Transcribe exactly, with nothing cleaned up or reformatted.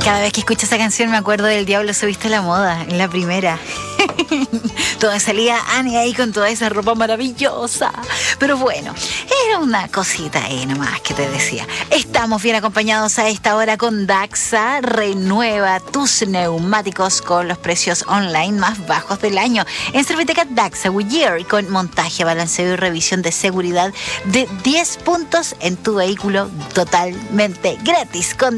Cada vez que escucho esa canción me acuerdo del Diablo se viste a la moda, en la primera. Donde salía Annie ahí con toda esa ropa maravillosa. Pero bueno, era una cosita ahí nomás que te decía. Estamos bien acompañados a esta hora con Daxa. Renueva tus neumáticos con los precios online más bajos del año. En Serviteca Daxa Goodyear, con montaje, balanceo y revisión de seguridad de diez puntos en tu vehículo totalmente gratis. Con